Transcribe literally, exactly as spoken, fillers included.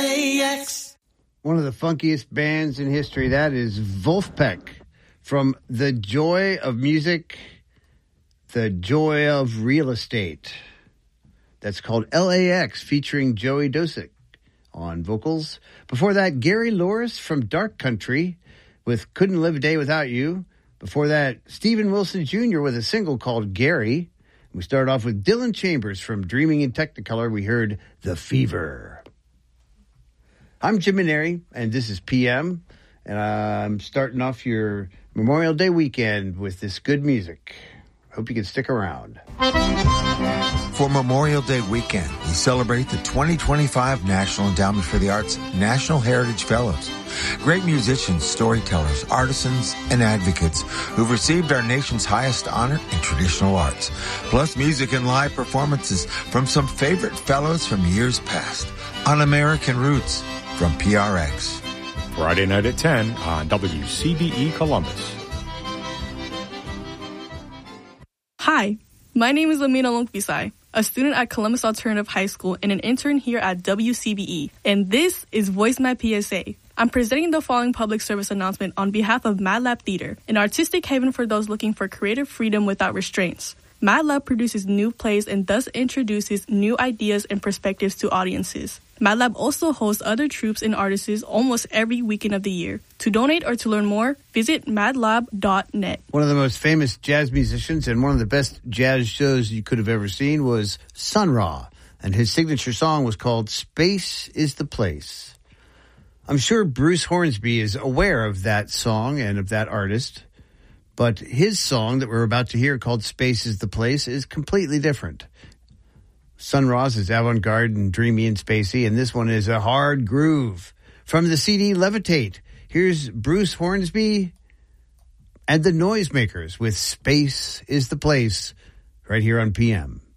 A X. One of the funkiest bands in history, that is Vulfpeck. From The Joy of Music, The Joy of Real Estate. That's called L A X, featuring Joey Dosick on vocals. Before that, Gary Loris from Dark Country with Couldn't Live a Day Without You. Before that, Stephen Wilson Junior with a single called Gary. We started off with Dylan Chambers from Dreaming in Technicolor. We heard The Fever. I'm Jim Maneri, and this is P M, and I'm starting off your Memorial Day weekend with this good music. Hope you can stick around. For Memorial Day weekend, we celebrate the twenty twenty-five National Endowment for the Arts National Heritage Fellows. Great musicians, storytellers, artisans, and advocates who've received our nation's highest honor in traditional arts. Plus music and live performances from some favorite fellows from years past. On American Roots from P R X. Friday night at ten on W C B E Columbus. Hi, my name is Amina Longpisai, a student at Columbus Alternative High School and an intern here at W C B E. And this is Voice Map P S A. I'm presenting the following public service announcement on behalf of Mad Lab Theater, an artistic haven for those looking for creative freedom without restraints. Mad Lab produces new plays and thus introduces new ideas and perspectives to audiences. Mad Lab also hosts other troupes and artists almost every weekend of the year. To donate or to learn more, visit mad lab dot net. One of the most famous jazz musicians and one of the best jazz shows you could have ever seen was Sun Ra, and his signature song was called Space is the Place. I'm sure Bruce Hornsby is aware of that song and of that artist, but his song that we're about to hear called Space is the Place is completely different. Sun Ra's is avant-garde and dreamy and spacey, and this one is a hard groove. From the C D Levitate, here's Bruce Hornsby and the Noisemakers with Space is the Place, right here on P M.